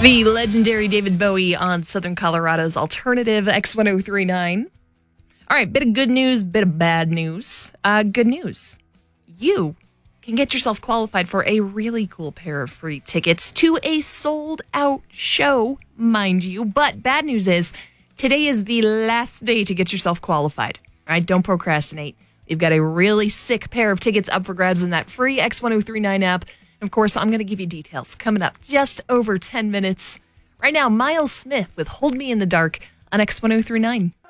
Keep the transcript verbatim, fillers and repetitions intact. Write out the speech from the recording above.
The legendary David Bowie on Southern Colorado's alternative X ten thirty-nine. All right, bit of good news, bit of bad news. Uh, good news. You can get yourself qualified for a really cool pair of free tickets to a sold-out show, mind you. But bad news is, today is the last day to get yourself qualified. All right, don't procrastinate. You've got a really sick pair of tickets up for grabs in that free X ten thirty-nine app. Of course, I'm going to give you details coming up just over ten minutes. Right now, Miles Smith with Hold Me in the Dark on X ten thirty-nine.